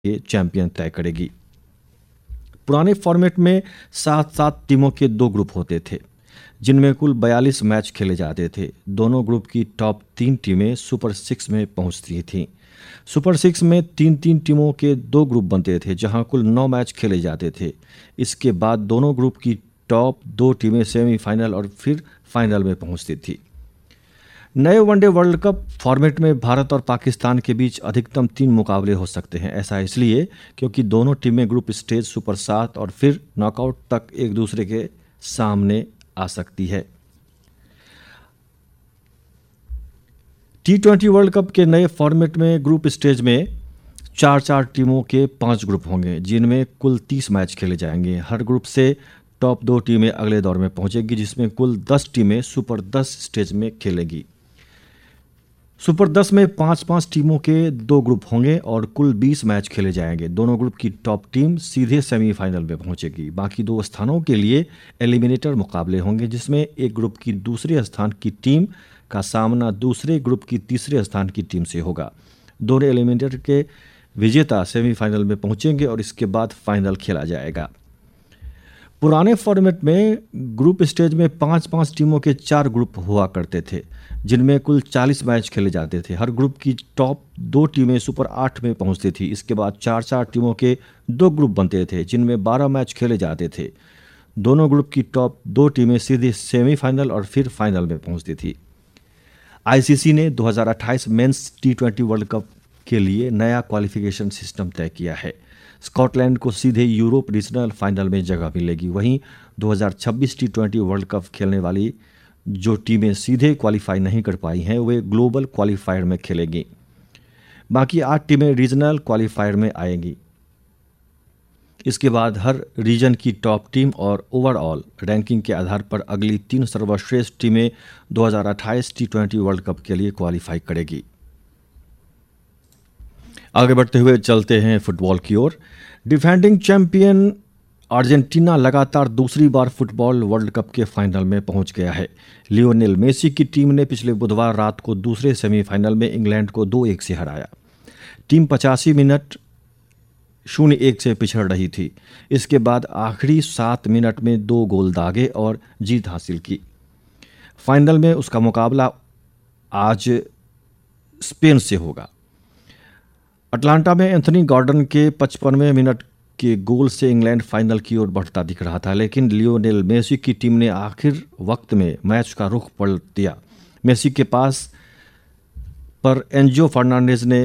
ये चैंपियन तय करेगी। पुराने फॉर्मेट में 7-7 टीमों के 2 ग्रुप होते थे, जिनमें कुल 42 मैच खेले जाते थे। दोनों ग्रुप की टॉप 3 टीमें सुपर 6 में पहुंचती थीं। सुपर 6 में 3-3 टीमों के 2 ग्रुप बनते थे, जहां कुल 9 मैच खेले जाते थे। इसके बाद दोनों ग्रुप की टॉप 2 टीमें सेमीफाइनल और फिर फाइनल में पहुंचती थी। नए वनडे वर्ल्ड कप फॉर्मेट में भारत और पाकिस्तान के बीच अधिकतम 3 मुकाबले हो सकते हैं। ऐसा इसलिए क्योंकि दोनों टीमें ग्रुप स्टेज, सुपर 7 और फिर नॉकआउट तक एक दूसरे के सामने आ सकती है। T20 वर्ल्ड कप के नए फॉर्मेट में ग्रुप स्टेज में 4-4 टीमों के 5 ग्रुप होंगे, जिनमें कुल 30 मैच खेले जाएंगे। हर ग्रुप से टॉप 2 टीमें अगले दौर में पहुंचेंगी, जिसमें कुल 10 टीमें सुपर 10 स्टेज में खेलेंगी। सुपर 10 में 5-5 टीमों के 2 ग्रुप होंगे और कुल 20 मैच खेले जाएंगे। दोनों ग्रुप की टॉप टीम सीधे सेमीफाइनल में पहुंचेगी। बाकी 2 स्थानों के लिए एलिमिनेटर मुकाबले होंगे, जिसमें एक ग्रुप की दूसरे स्थान की टीम का सामना दूसरे ग्रुप की तीसरे स्थान की टीम से होगा। दोनों एलिमिनेटर के विजेता सेमीफाइनल में पहुंचेंगे और इसके बाद फाइनल खेला जाएगा। पुराने फॉर्मेट में ग्रुप स्टेज में 5-5 टीमों के 4 ग्रुप हुआ करते थे, जिनमें कुल 40 मैच खेले जाते थे। हर ग्रुप की टॉप 2 टीमें सुपर 8 में पहुंचती थी। इसके बाद 4-4 टीमों के 2 ग्रुप बनते थे, जिनमें 12 मैच खेले जाते थे। दोनों ग्रुप की टॉप 2 टीमें सीधे सेमीफाइनल और फिर फाइनल में पहुंचती थी। आईसीसी ने 2028 मेंस T20 वर्ल्ड कप के लिए नया क्वालिफिकेशन सिस्टम तय किया है। स्कॉटलैंड को सीधे यूरोप रीजनल फाइनल में जगह मिलेगी। वहीं 2026 T20 वर्ल्ड कप खेलने वाली जो टीमें सीधे क्वालिफाई नहीं कर पाई हैं, वे ग्लोबल क्वालिफायर में खेलेंगी। बाकी 8 टीमें रीजनल क्वालिफायर में आएंगी। इसके बाद हर रीजन की टॉप टीम और ओवरऑल रैंकिंग के आधार पर अगली 3 सर्वश्रेष्ठ टीमें 2028 T20 वर्ल्ड कप के लिए क्वालिफाई करेगी। आगे बढ़ते हुए चलते हैं फुटबॉल की ओर। डिफेंडिंग चैंपियन अर्जेंटीना लगातार दूसरी बार फुटबॉल वर्ल्ड कप के फाइनल में पहुंच गया है। लियोनेल मेसी की टीम ने पिछले बुधवार रात को दूसरे सेमीफाइनल में इंग्लैंड को 2-1 से हराया। टीम 85 मिनट 0-1 से पिछड़ रही थी। इसके बाद आखिरी 7 मिनट में 2 गोल दागे और जीत हासिल की। फाइनल में उसका मुकाबला आज स्पेन से होगा। अटलांटा में एंथनी गॉर्डन के 55वें मिनट के गोल से इंग्लैंड फाइनल की ओर बढ़ता दिख रहा था, लेकिन लियोनेल मेसी की टीम ने आखिर वक्त में मैच का रुख पलट दिया। मेसी के पास पर एंजो फर्नांडिस ने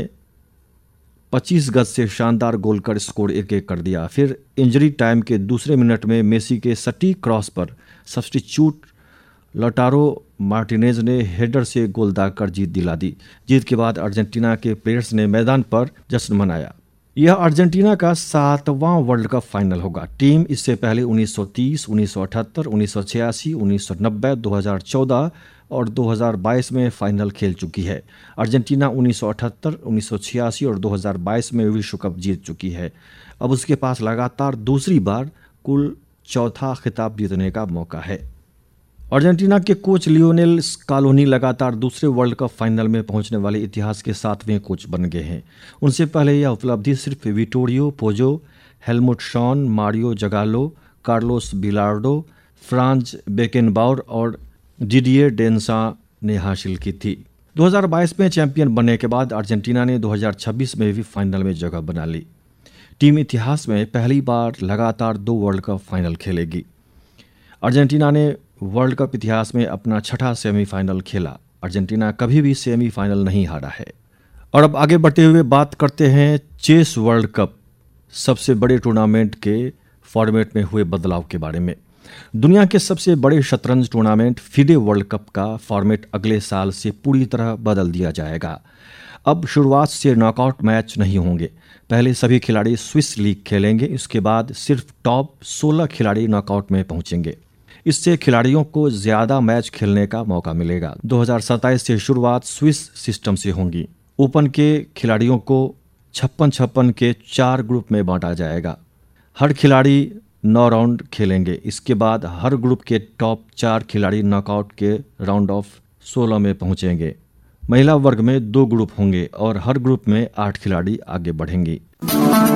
25 गज से शानदार गोल कर स्कोर 1-1 कर दिया। फिर इंजरी टाइम के दूसरे मिनट में मेसी के सटीक क्रॉस पर सब्स्टिट्यूट लॉटारो मार्टिनेज ने हेडर से गोल दागकर जीत दिला दी। जीत के बाद अर्जेंटीना के प्लेयर्स ने मैदान पर जश्न मनाया। यह अर्जेंटीना का 7वां वर्ल्ड कप फाइनल होगा। टीम इससे पहले 1930, 1978, 1986, 1990, 2014 और 2022 में फाइनल खेल चुकी है। अर्जेंटीना 1978, 1986 और 2022 में विश्व कप जीत चुकी है। अब उसके पास लगातार दूसरी बार कुल चौथा खिताब जीतने का मौका है। अर्जेंटीना के कोच लियोनेल स्कालोनी लगातार दूसरे वर्ल्ड कप फाइनल में पहुंचने वाले इतिहास के 7वें कोच बन गए हैं। उनसे पहले यह उपलब्धि सिर्फ Vittorio Pozzo, Helmut Shawn, Mario जगालो, Carlos बिलार्डो, Franz बेकेनबाउर और डिडिये डेंसा ने हासिल की थी। 2022 में चैंपियन बनने के बाद अर्जेंटीना ने 2026 में भी फाइनल में जगह बना ली। टीम इतिहास में पहली बार लगातार 2 वर्ल्ड कप फाइनल खेलेगी। अर्जेंटीना ने वर्ल्ड कप इतिहास में अपना 6ठा सेमीफाइनल खेला। अर्जेंटीना कभी भी सेमीफाइनल नहीं हारा है। और अब आगे बढ़ते हुए बात करते हैं चेस वर्ल्ड कप सबसे बड़े टूर्नामेंट के फॉर्मेट में हुए बदलाव के बारे में। दुनिया के सबसे बड़े शतरंज टूर्नामेंट फिडे वर्ल्ड कप का फॉर्मेट अगले साल से पूरी तरह बदल दिया जाएगा। अब शुरुआत से नॉकआउट मैच नहीं होंगे। पहले सभी खिलाड़ी स्विस लीग खेलेंगे। इसके बाद सिर्फ टॉप 16 खिलाड़ी नॉकआउट में पहुंचेंगे। इससे खिलाड़ियों को ज्यादा मैच खेलने का मौका मिलेगा। 2027 से शुरुआत स्विस सिस्टम से होगी। ओपन के खिलाड़ियों को 56-56 के 4 ग्रुप में बांटा जाएगा। हर खिलाड़ी 9 राउंड खेलेंगे। इसके बाद हर ग्रुप के टॉप 4 खिलाड़ी नॉकआउट के राउंड ऑफ 16 में पहुंचेंगे। महिला वर्ग में 2 ग्रुप होंगे और हर ग्रुप में 8 खिलाड़ी आगे बढ़ेंगे।